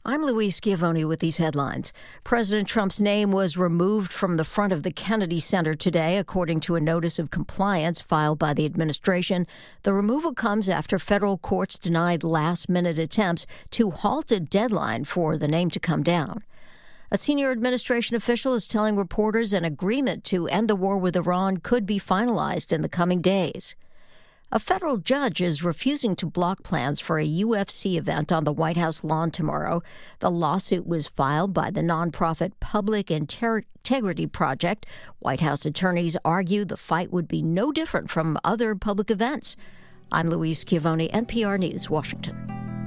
I'm Louise Schiavone with these headlines. President Trump's name was removed from the front of the Kennedy Center today, according to a notice of compliance filed by the administration. The removal comes after federal courts denied last-minute attempts to halt a deadline for the name to come down. A senior administration official is telling reporters an agreement to end the war with Iran could be finalized in the coming days. A federal judge is refusing to block plans for a UFC event on the White House lawn tomorrow. The lawsuit was filed by the nonprofit Public Integrity Project. White House attorneys argue the fight would be no different from other public events. I'm Louise Schiavone, NPR News, Washington.